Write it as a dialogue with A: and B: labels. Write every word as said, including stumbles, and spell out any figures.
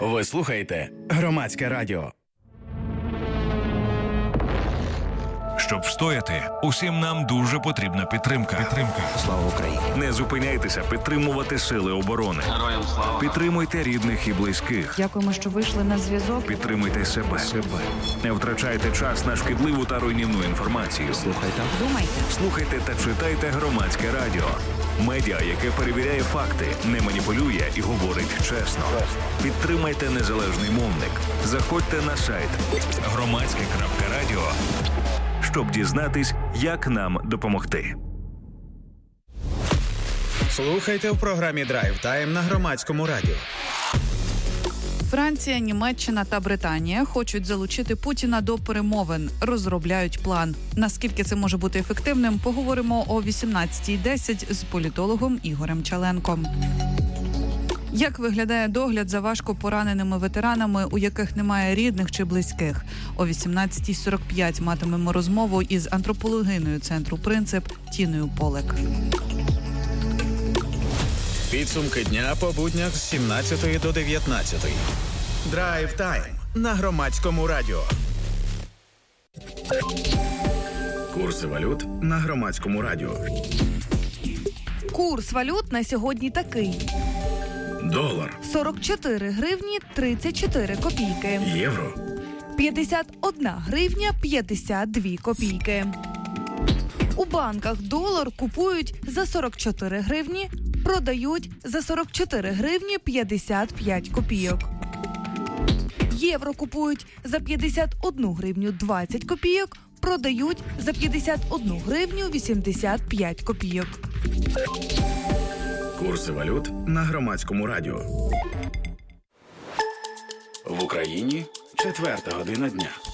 A: Ви слухаєте Громадське радіо.
B: Щоб встояти, усім нам дуже потрібна підтримка. Підтримка.
A: Слава Україні!
B: Не зупиняйтеся підтримувати сили оборони.
C: Героям слава!
B: Підтримуйте рідних і близьких.
D: Дякуємо, що вийшли на зв'язок.
B: Підтримуйте себе. себе. Не втрачайте час на шкідливу та руйнівну інформацію.
A: Слухайте.
D: Думайте.
B: Слухайте та читайте Громадське радіо. Медіа, яке перевіряє факти, не маніпулює і говорить чесно. Підтримайте незалежний мовник. Заходьте на сайт громадське крапка радіо, щоб дізнатись, як нам допомогти.
A: Слухайте в програмі Драйв Тайм на Громадському радіо.
D: Франція, Німеччина та Британія хочуть залучити Путіна до перемовин, розробляють план. Наскільки це може бути ефективним, поговоримо о вісімнадцятій десять з політологом Ігорем Чаленком. Як виглядає догляд за важко пораненими ветеранами, у яких немає рідних чи близьких? О вісімнадцятій сорок п'ять матимемо розмову із антропологиною центру «Принцип» Тіною Полек.
A: Підсумки дня по буднях з сімнадцятої до дев'ятнадцятої. Драйв Тайм на Громадському радіо. Курси валют на Громадському радіо.
E: Курс валют на сьогодні такий.
A: Долар.
E: сорок чотири гривні тридцять чотири копійки.
A: Євро.
E: п'ятдесят одна гривня п'ятдесят дві копійки. У банках долар купують за сорок чотири гривні, продають за сорок чотири гривні п'ятдесят п'ять копійок. Євро купують за п'ятдесят одну гривню двадцять копійок, продають за п'ятдесят одну гривню вісімдесят п'ять копійок.
A: Курси валют на Громадському радіо. В Україні четверта година дня.